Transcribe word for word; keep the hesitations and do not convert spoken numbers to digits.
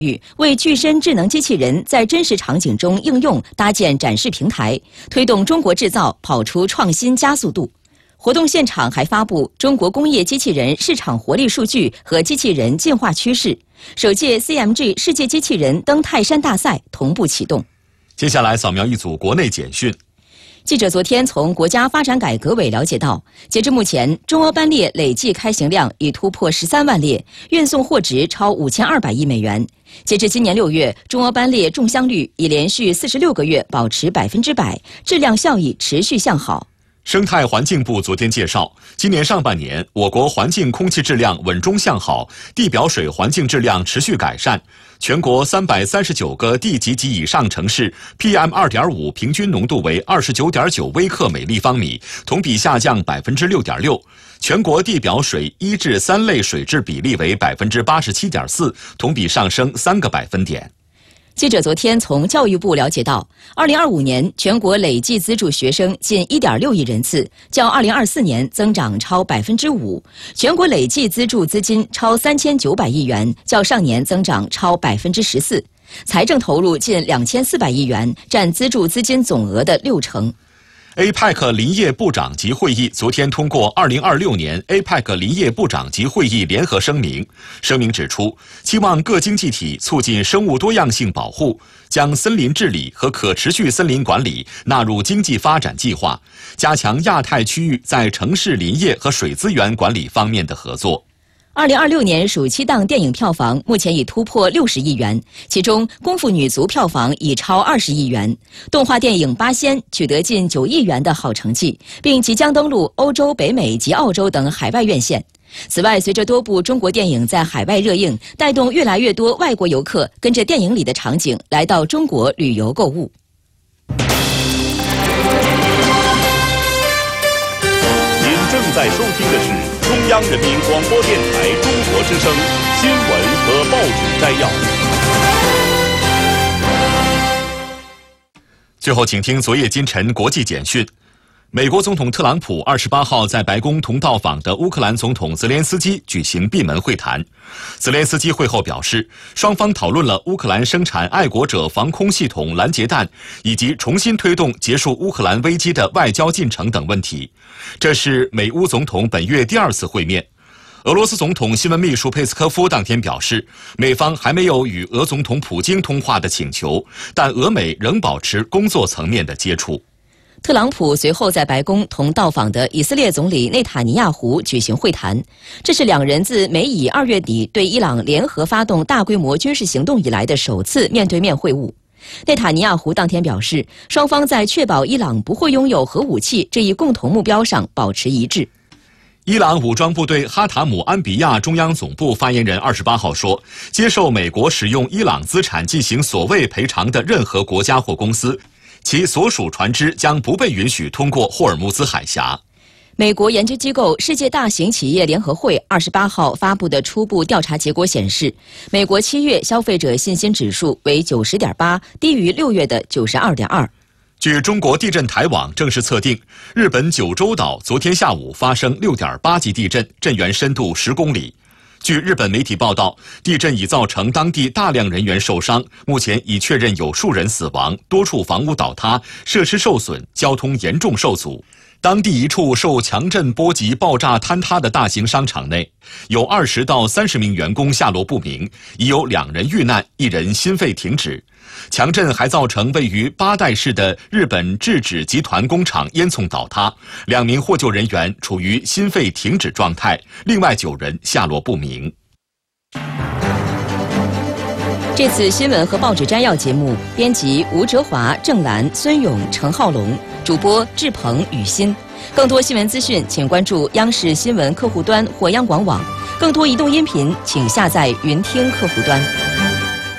为具身智能机器人在真实场景中应用搭建展示平台，推动中国制造跑出创新加速度。活动现场还发布中国工业机器人市场活力数据和机器人进化趋势。首届 C M G 世界机器人登泰山大赛同步启动。 接下来扫描一组国内简讯。 记者昨天从国家发展改革委了解到，截至目前，中欧班列累计开行量已突破十三万列，运送货值超五千二百亿美元。截至今年六月，中欧班列中箱率已连续四十六个月保持百分之百，质量效益持续向好。 生态环境部昨天介绍，今年上半年，我国环境空气质量稳中向好，地表水环境质量持续改善。全国三百三十九个地级及以上城市 P M 二点五 平均浓度为二十九点九微克每立方米，同比下降百分之六点六。全国地表水一至三类水质比例为百分之八十七点四，同比上升三个百分点。 记者昨天从教育部了解到，二零二五年全国累计资助学生近一点六亿人次，较二零二四年增长超百分之五。全国累计资助资金超三千九百亿元，较上年增长超百分之十四。财政投入近两千四百亿元，占资助资金总额的六成。 A P E C 林业部长级会议昨天通过二零二六年 A P E C 林业部长级会议联合声明。声明指出，期望各经济体促进生物多样性保护，将森林治理和可持续森林管理纳入经济发展计划，加强亚太区域在城市林业和水资源管理方面的合作。 二零二六年暑期档电影票房目前已突破六十亿元，其中《功夫女足》票房已超二十亿元，动画电影《八仙》取得近九亿元的好成绩，并即将登陆欧洲、北美及澳洲等海外院线。此外，随着多部中国电影在海外热映，带动越来越多外国游客跟着电影里的场景来到中国旅游购物。 您正在收听的是中央人民广播电台中国之声新闻和报纸摘要。 最后，请听昨夜今晨国际简讯。美国总统特朗普二十八号在白宫同到访的乌克兰总统泽连斯基举行闭门会谈。泽连斯基会后表示，双方讨论了乌克兰生产爱国者防空系统拦截弹，以及重新推动结束乌克兰危机的外交进程等问题。这是美乌总统本月第二次会面。俄罗斯总统新闻秘书佩斯科夫当天表示，美方还没有与俄总统普京通话的请求，但俄美仍保持工作层面的接触。 特朗普随后在白宫同到访的以色列总理内塔尼亚胡举行会谈，这是两人自美以二月底对伊朗联合发动大规模军事行动以来的首次面对面会晤。内塔尼亚胡当天表示，双方在确保伊朗不会拥有核武器这一共同目标上保持一致。 伊朗武装部队哈塔姆安比亚中央总部发言人二十八号说，接受美国使用伊朗资产进行所谓赔偿的任何国家或公司，其所属船只将不被允许通过霍尔木兹海峡。 美国研究机构世界大型企业联合会二十八号发布的初步调查结果显示，美国七月消费者信心指数为九十点八，低于六月的九十二点二。 据中国地震台网正式测定，日本九州岛昨天下午发生 六点八级地震，震源深度十公里。据日本媒体报道，地震已造成当地大量人员受伤，目前已确认有数人死亡，多处房屋倒塌，设施受损，交通严重受阻。当地一处受强震波及爆炸坍塌的大型商场内，有二十到三十名员工下落不明，已有两人遇难，一人心肺停止。强震还造成位于八代市的日本制纸集团工厂烟囱倒塌，两名获救人员处于心肺停止状态，另外九人下落不明。 这次新闻和报纸摘要节目，编辑吴哲华、郑兰、孙勇、程浩龙，主播志鹏、雨欣。更多新闻资讯，请关注央视新闻客户端或央广网。更多移动音频，请下载云听客户端。